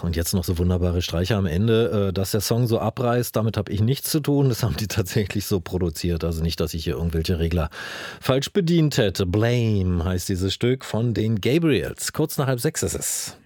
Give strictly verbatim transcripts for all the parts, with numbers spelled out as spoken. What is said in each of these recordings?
und jetzt noch so wunderbare Streicher am Ende. Dass der Song so abreißt, damit habe ich nichts zu tun. Das haben die tatsächlich so produziert. Also nicht, dass ich hier irgendwelche Regler falsch bedient hätte. Blame heißt dieses Stück von den Gabriels. Kurz nach halb sechs ist es.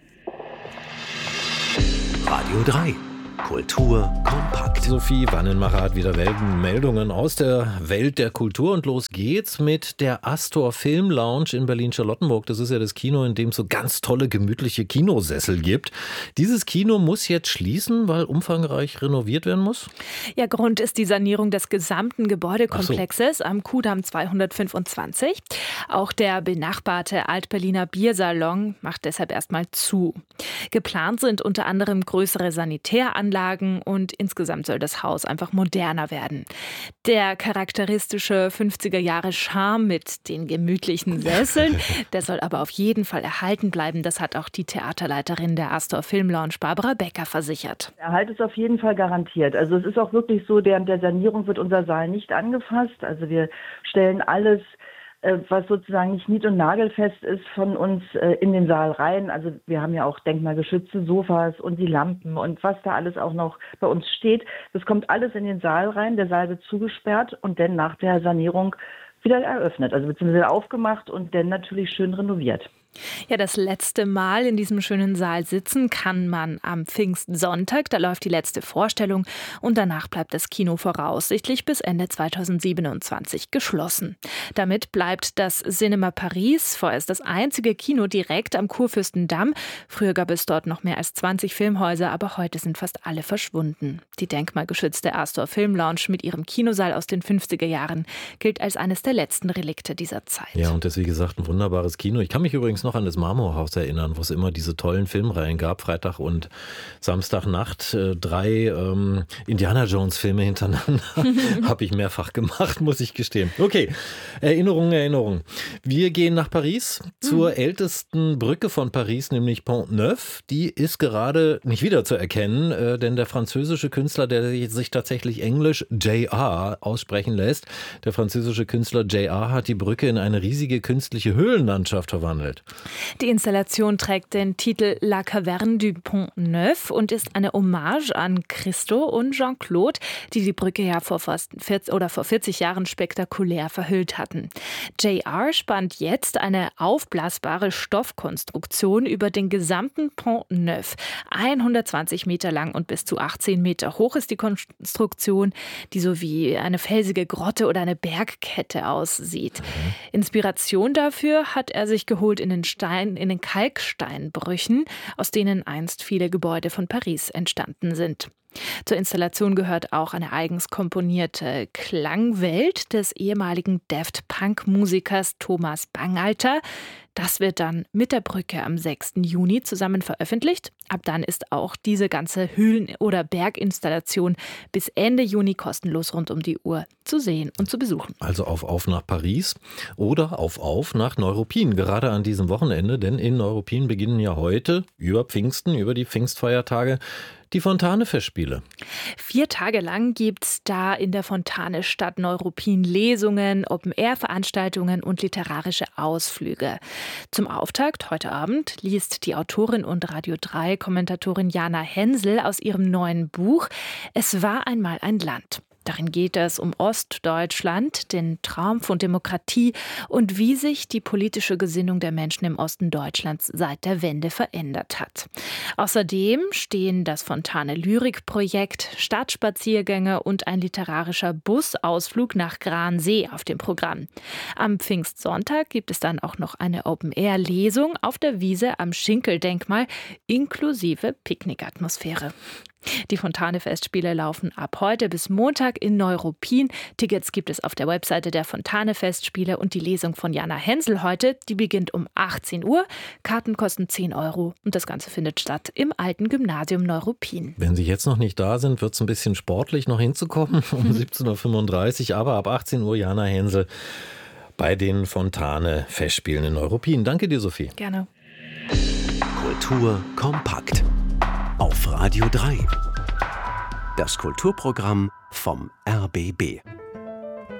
Radio drei. Kultur kompakt. Sophie Wannenmacher hat wieder Meldungen aus der Welt der Kultur und los geht's mit der Astor Film Lounge in Berlin-Charlottenburg. Das ist ja das Kino, in dem es so ganz tolle, gemütliche Kinosessel gibt. Dieses Kino muss jetzt schließen, weil umfangreich renoviert werden muss? Ja, Grund ist die Sanierung des gesamten Gebäudekomplexes so. am Kudamm zweihundertfünfundzwanzig. Auch der benachbarte Alt-Berliner Biersalon macht deshalb erstmal zu. Geplant sind unter anderem größere Sanitäranlagen und insgesamt soll das Haus einfach moderner werden. Der charakteristische fünfziger-Jahre-Charme mit den gemütlichen Sesseln, der soll aber auf jeden Fall erhalten bleiben. Das hat auch die Theaterleiterin der Astor Film Lounge, Barbara Becker, versichert. Erhalt ist auf jeden Fall garantiert. Also es ist auch wirklich so, während der Sanierung wird unser Saal nicht angefasst. Also wir stellen alles, was sozusagen nicht nied- und nagelfest ist, von uns in den Saal rein. Also wir haben ja auch denkmalgeschützte Sofas und die Lampen und was da alles auch noch bei uns steht. Das kommt alles in den Saal rein. Der Saal wird zugesperrt und dann nach der Sanierung wieder eröffnet, also beziehungsweise aufgemacht und dann natürlich schön renoviert. Ja, das letzte Mal in diesem schönen Saal sitzen kann man am Pfingstsonntag. Da läuft die letzte Vorstellung und danach bleibt das Kino voraussichtlich bis Ende zweitausendsiebenundzwanzig geschlossen. Damit bleibt das Cinema Paris vorerst das einzige Kino direkt am Kurfürstendamm. Früher gab es dort noch mehr als zwanzig Filmhäuser, aber heute sind fast alle verschwunden. Die denkmalgeschützte Astor Film Lounge mit ihrem Kinosaal aus den fünfziger Jahren gilt als eines der letzten Relikte dieser Zeit. Ja, und das ist wie gesagt ein wunderbares Kino. Ich kann mich übrigens noch an das Marmorhaus erinnern, wo es immer diese tollen Filmreihen gab, Freitag und Samstagnacht, äh, drei ähm, Indiana Jones Filme hintereinander, habe ich mehrfach gemacht, muss ich gestehen. Okay, Erinnerungen, Erinnerungen. Wir gehen nach Paris, zur mhm. ältesten Brücke von Paris, nämlich Pont Neuf. Die ist gerade nicht wieder zu erkennen, äh, denn der französische Künstler, der sich tatsächlich Englisch J R aussprechen lässt, der französische Künstler J R hat die Brücke in eine riesige künstliche Höhlenlandschaft verwandelt. Die Installation trägt den Titel La Caverne du Pont Neuf und ist eine Hommage an Christo und Jean-Claude, die die Brücke ja vor fast vierzig, oder vor vierzig Jahren spektakulär verhüllt hatten. J R spannt jetzt eine aufblasbare Stoffkonstruktion über den gesamten Pont Neuf. hundertzwanzig Meter lang und bis zu achtzehn Meter hoch ist die Konstruktion, die so wie eine felsige Grotte oder eine Bergkette aussieht. Mhm. Inspiration dafür hat er sich geholt in den Stein, in den Kalksteinbrüchen, aus denen einst viele Gebäude von Paris entstanden sind. Zur Installation gehört auch eine eigens komponierte Klangwelt des ehemaligen Daft-Punk-Musikers Thomas Bangalter. Das wird dann mit der Brücke am sechsten Juni zusammen veröffentlicht. Ab dann ist auch diese ganze Höhlen- oder Berginstallation bis Ende Juni kostenlos rund um die Uhr zu sehen und zu besuchen. Also auf auf nach Paris oder auf auf nach Neuruppin, gerade an diesem Wochenende, denn in Neuruppin beginnen ja heute über Pfingsten, über die Pfingstfeiertage, die Fontane-Festspiele. Vier Tage lang gibt es da in der Fontane Stadt Neuruppin Lesungen, Open-Air-Veranstaltungen und literarische Ausflüge. Zum Auftakt heute Abend liest die Autorin und Radio drei Kommentatorin Jana Hensel aus ihrem neuen Buch Es war einmal ein Land. Darin geht es um Ostdeutschland, den Traum von Demokratie und wie sich die politische Gesinnung der Menschen im Osten Deutschlands seit der Wende verändert hat. Außerdem stehen das Fontane Lyrik-Projekt, Stadtspaziergänge und ein literarischer Busausflug nach Gransee auf dem Programm. Am Pfingstsonntag gibt es dann auch noch eine Open-Air-Lesung auf der Wiese am Schinkeldenkmal inklusive Picknickatmosphäre. Die Fontane-Festspiele laufen ab heute bis Montag in Neuruppin. Tickets gibt es auf der Webseite der Fontane-Festspiele und die Lesung von Jana Hensel heute, die beginnt um achtzehn Uhr. Karten kosten zehn Euro und das Ganze findet statt im alten Gymnasium Neuruppin. Wenn Sie jetzt noch nicht da sind, wird es ein bisschen sportlich noch hinzukommen um siebzehn Uhr fünfunddreißig, aber ab achtzehn Uhr Jana Hensel bei den Fontane-Festspielen in Neuruppin. Danke dir, Sophie. Gerne. Kultur kompakt. Auf Radio drei. Das Kulturprogramm vom R B B.